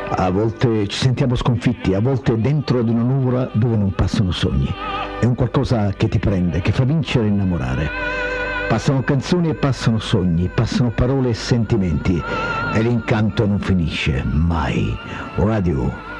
A volte ci sentiamo sconfitti, a volte dentro ad una nuvola dove non passano sogni. È un qualcosa che ti prende, che fa vincere e innamorare. Passano canzoni e passano sogni, passano parole e sentimenti, e l'incanto non finisce mai. Radio